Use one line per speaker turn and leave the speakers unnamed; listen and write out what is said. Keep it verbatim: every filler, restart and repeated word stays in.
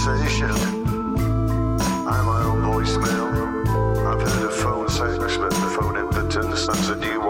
conversation. I'm my own voicemail. I've heard of phone sex, but the phone impotence, that's a new